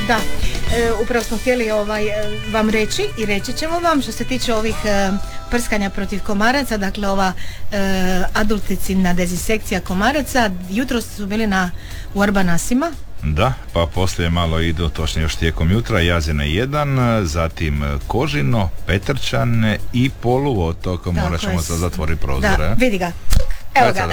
Da, upravo smo htjeli vam reći i reći ćemo vam što se tiče ovih prskanja protiv komaraca, dakle ova adulticidna dezinsekcija komaraca, jutro su bili u Arbanasima. Da, pa poslije malo idu, točnije još tijekom jutra, Jazina 1, zatim Kožino, Petrčane i Poluotok. Morat ćemo sad zatvoriti prozore. Da, vidi ga. Evo ga.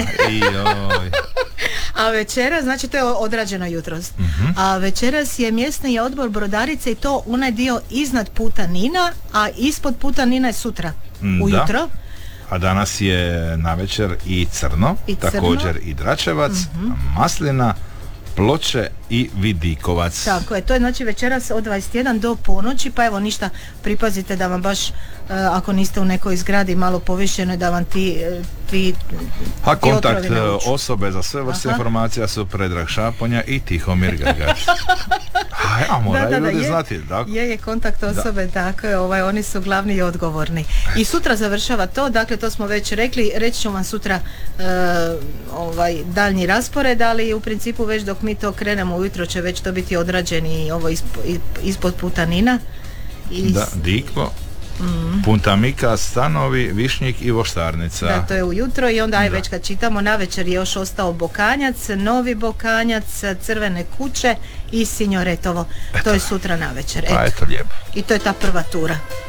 A večeras, znači to je odrađeno jutros. A večeras je mjesni odbor Brodarice i to onaj dio iznad puta Nina, a ispod puta Nina je sutra ujutro. A danas je navečer i Crno, također i Dračevac, Maslina, Ploče i Vidikovac. Tako je, to je znači večeras od 21 do ponoći, pa evo ništa, pripazite da vam baš, ako niste u nekoj zgradi malo povišenoj, da vam ti kontakt osobe za sve vrste informacija su Predrag Šaponja i Tihomir Grgač. Moraju ljudi znati. Je kontakt osobe, tako je, oni su glavni i odgovorni. I sutra završava to, dakle to smo već rekli, reći ću vam sutra daljnji raspored, ali u principu već dok mi to krenemo ujutro će već to biti odrađeni ispod puta Nina. Diklo. Puntamika, Stanovi, Višnjik i Voštarnica. Da, to je ujutro i onda već kad čitamo navečer je još ostao Bokanjac, Novi Bokanjac, Crvene kuće i Sinjoretovo. To je sutra navečer. Pa eto lijepo. I to je ta prva tura.